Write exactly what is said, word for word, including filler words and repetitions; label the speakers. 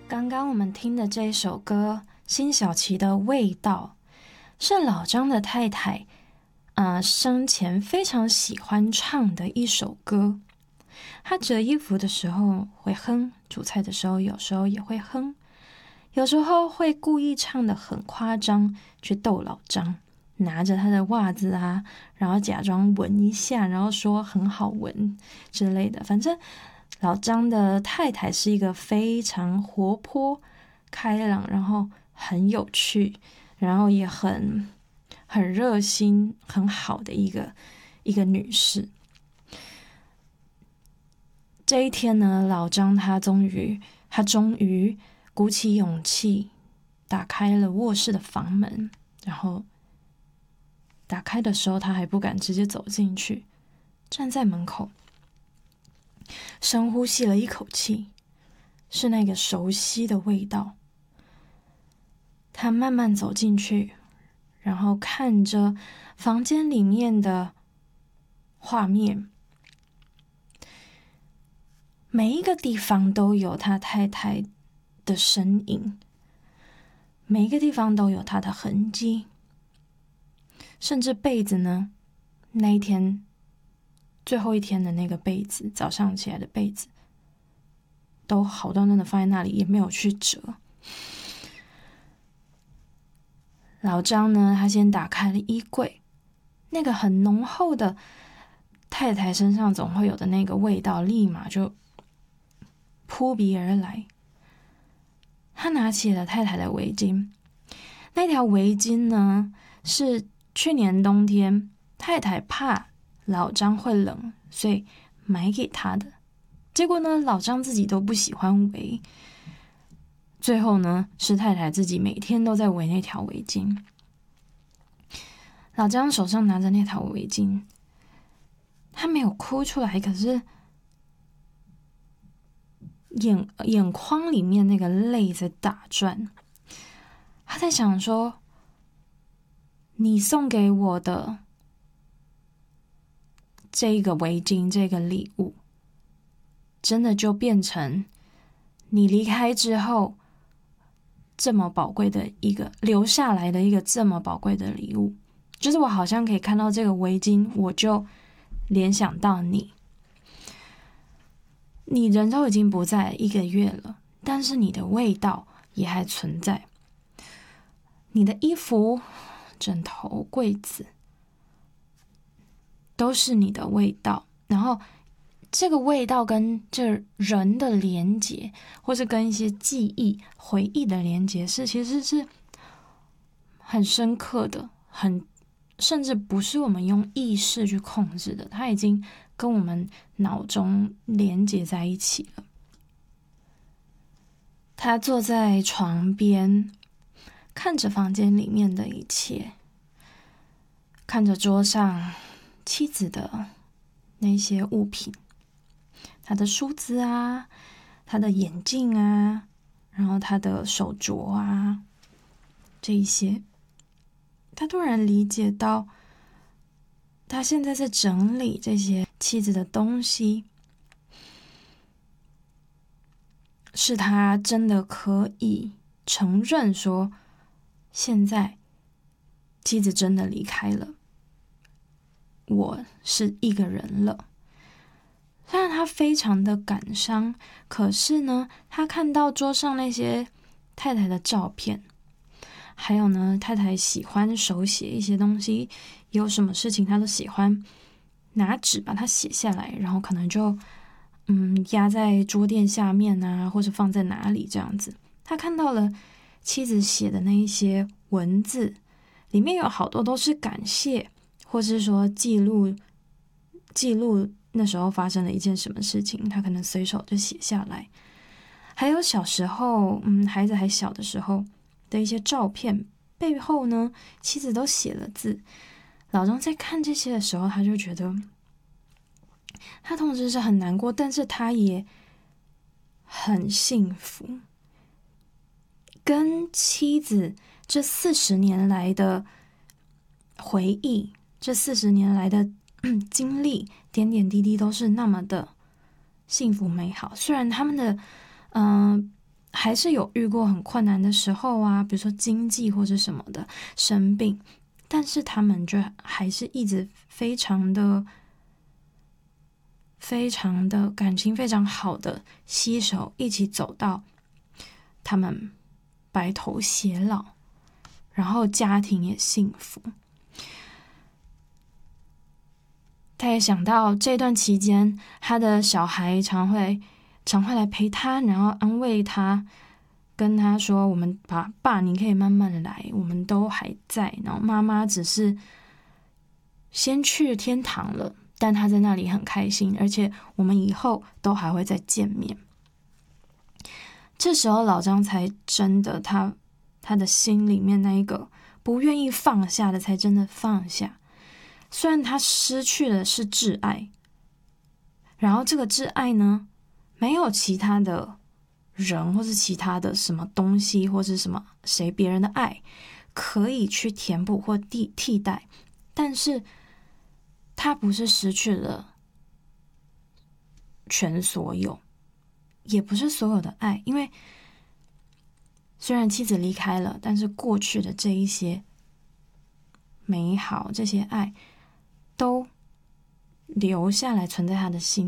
Speaker 1: 刚刚我们听的这一首歌辛晓琪的味道，是老张的太太呃，生前非常喜欢唱的一首歌。她折衣服的时候会哼，煮菜的时候有时候也会哼，有时候会故意唱得很夸张去逗老张，拿着他的袜子啊，然后假装闻一下，然后说很好闻之类的。反正老张的太太是一个非常活泼开朗，然后很有趣，然后也很很热心很好的一个一个女士。这一天呢，老张他终于他终于鼓起勇气打开了卧室的房门，然后打开的时候他还不敢直接走进去，站在门口深呼吸了一口气，是那个熟悉的味道。他慢慢走进去，然后看着房间里面的画面，每一个地方都有他太太的身影，每一个地方都有他的痕迹，甚至被子呢，那一天最后一天的那个被子，早上起来的被子都好端端的放在那里，也没有去折。老张呢，他先打开了衣柜，那个很浓厚的太太身上总会有的那个味道立马就扑鼻而来。他拿起了太太的围巾，那条围巾呢，是去年冬天太太怕老张会冷，所以买给他的。结果呢，老张自己都不喜欢围，最后呢，是太太自己每天都在围那条围巾。老张手上拿着那条围巾，他没有哭出来，可是眼眼眶里面那个泪在打转。他在想说，你送给我的这个围巾，这个礼物，真的就变成你离开之后这么宝贵的一个留下来的一个这么宝贵的礼物。就是我好像可以看到这个围巾，我就联想到你。你人都已经不在一个月了，但是你的味道也还存在。你的衣服、枕头、柜子都是你的味道，然后这个味道跟这人的连结，或是跟一些记忆、回忆的连结，是其实是很深刻的，很甚至不是我们用意识去控制的，它已经跟我们脑中连结在一起了。他坐在床边，看着房间里面的一切，看着桌上妻子的那些物品，他的梳子啊，他的眼镜啊，然后他的手镯啊，这一些，他突然理解到，他现在在整理这些妻子的东西，是他真的可以承认说，现在妻子真的离开了，我是一个人了。虽然他非常的感伤，可是呢，他看到桌上那些太太的照片，还有呢，太太喜欢手写一些东西，有什么事情他都喜欢拿纸把它写下来，然后可能就嗯压在桌垫下面啊，或者放在哪里这样子。他看到了妻子写的那一些文字，里面有好多都是感谢，或是说记录记录那时候发生了一件什么事情，他可能随手就写下来。还有小时候，嗯，孩子还小的时候的一些照片，背后呢，妻子都写了字。老张在看这些的时候，他就觉得，他同时是很难过，但是他也很幸福。跟妻子这四十年来的回忆，这四十年来的经历，点点滴滴都是那么的幸福美好。虽然他们的嗯、呃、 还是有遇过很困难的时候啊，比如说经济或者什么的生病，但是他们就还是一直非常的、非常的感情非常好的携手一起走到他们白头偕老，然后家庭也幸福。他也想到这段期间，他的小孩常会常会来陪他，然后安慰他，跟他说：“我们爸爸，你可以慢慢来，我们都还在。”然后妈妈只是先去天堂了，但他在那里很开心，而且我们以后都还会再见面。这时候老张才真的他他的心里面那一个不愿意放下的，才真的放下。虽然他失去的是挚爱，然后这个挚爱呢，没有其他的人或是其他的什么东西或是什么谁别人的爱可以去填补或替替代，但是他不是失去了全所有，也不是所有的爱，因为虽然妻子离开了，但是过去的这一些美好，这些爱都留下来存在他的心